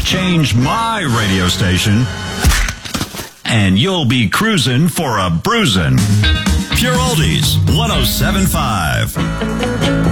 change my radio station, and you'll be cruising for a bruisin'. Pure Oldies 107.5.